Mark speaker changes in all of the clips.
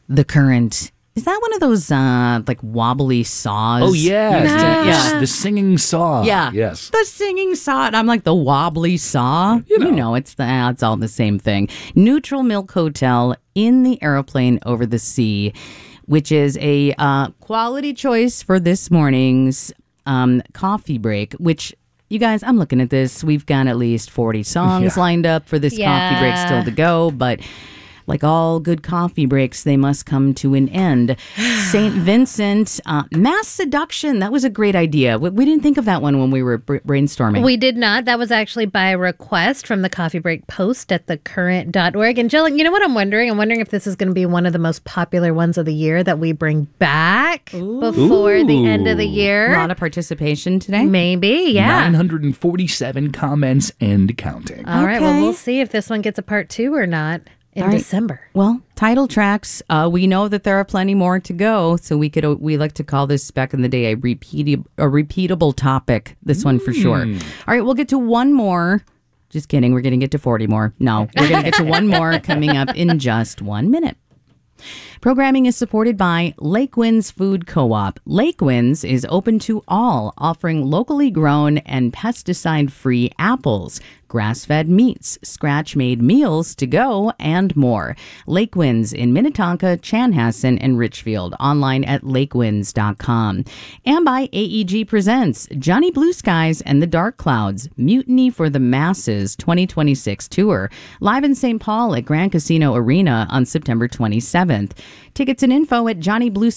Speaker 1: The Current. Is that one of those like wobbly saws?
Speaker 2: Oh, yeah.
Speaker 1: Yeah.
Speaker 2: The singing saw.
Speaker 1: Yeah.
Speaker 2: Yes.
Speaker 1: The singing saw. And I'm like, the wobbly saw? You know it's all the same thing. Neutral Milk Hotel in the Aeroplane Over the Sea, which is a quality choice for this morning's coffee break, which... You guys, I'm looking at this. We've got at least 40 songs lined up for this coffee break still to go, but like all good coffee breaks, they must come to an end. St. Vincent, Mass Seduction. That was a great idea. We didn't think of that one when we were brainstorming.
Speaker 3: We did not. That was actually by request from the Coffee Break post at thecurrent.org. And Jill, you know what I'm wondering? I'm wondering if this is going to be one of the most popular ones of the year that we bring back before the end of the year.
Speaker 1: A lot of participation today.
Speaker 3: Maybe, yeah.
Speaker 2: 947 comments and counting.
Speaker 3: All right, well, we'll see if this one gets a part 2 or not. In December.
Speaker 1: Well, title tracks. We know that there are plenty more to go, so we like to call this back in the day a repeatable topic. This one for sure. All right, we'll get to one more. Just kidding. We're going to get to 40 more. No, we're going to get to one more coming up in just 1 minute. Programming is supported by Lake Winds Food Co-op. Lake Winds is open to all, offering locally grown and pesticide-free apples, grass-fed meats, scratch-made meals to go, and more. Lake Winds in Minnetonka, Chanhassen, and Richfield. Online at lakewinds.com. And by AEG Presents Johnny Blue Skies and the Dark Clouds, Mutiny for the Masses 2026 Tour. Live in St. Paul at Grand Casino Arena on September 27th. Tickets and info at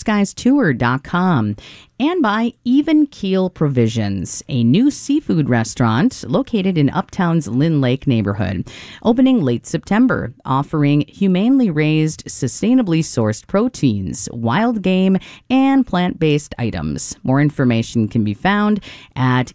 Speaker 1: johnnyblueskiestour.com. And by Even Keel Provisions, a new seafood restaurant located in Uptown's Lynn Lake neighborhood, opening late September, offering humanely raised, sustainably sourced proteins, wild game, and plant-based items. More information can be found at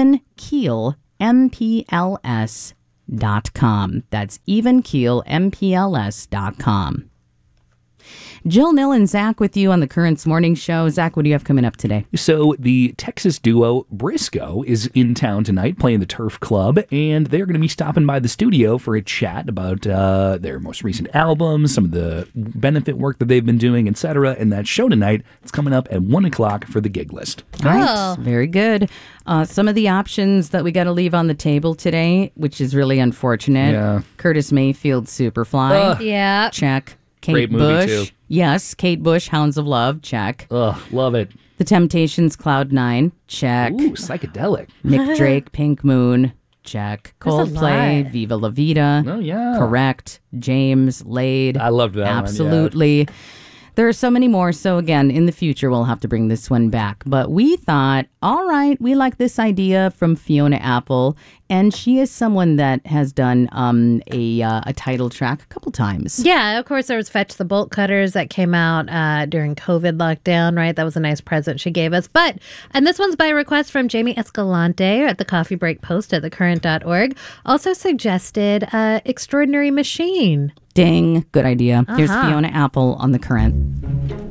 Speaker 1: evenkeelmpls.com. That's evenkeelmpls.com. Jill, Nil, and Zach with you on the Currents Morning Show. Zach, what do you have coming up today?
Speaker 2: So the Texas duo Briscoe is in town tonight playing the Turf Club, and they're going to be stopping by the studio for a chat about their most recent albums, some of the benefit work that they've been doing, etc. And that show tonight, it's coming up at 1 o'clock for the gig list.
Speaker 1: All right, very good. Some of the options that we got to leave on the table today, which is really unfortunate.
Speaker 2: Yeah.
Speaker 1: Curtis Mayfield, Superfly.
Speaker 3: Yeah.
Speaker 1: Check. Kate
Speaker 2: Great movie,
Speaker 1: Bush.
Speaker 2: too.
Speaker 1: Yes, Kate Bush, Hounds of Love. Check.
Speaker 2: Ugh, love it.
Speaker 1: The Temptations, Cloud 9. Check.
Speaker 2: Ooh, psychedelic.
Speaker 1: Nick Drake, Pink Moon. Check.
Speaker 3: There's a
Speaker 1: Coldplay,
Speaker 3: lot.
Speaker 1: Viva La Vida.
Speaker 2: Oh, yeah.
Speaker 1: Correct. James, Laid.
Speaker 2: I loved that one, yeah.
Speaker 1: Absolutely. There are so many more. So again, in the future, we'll have to bring this one back. But we thought, all right, we like this idea from Fiona Apple. And she is someone that has done a title track a couple times.
Speaker 3: Yeah, of course, there was Fetch the Bolt Cutters that came out during COVID lockdown, right? That was a nice present she gave us. And this one's by request from Jamie Escalante at the Coffee Break post at thecurrent.org. Also suggested Extraordinary Machine.
Speaker 1: Ding. Good idea. Here's Fiona Apple on The Current.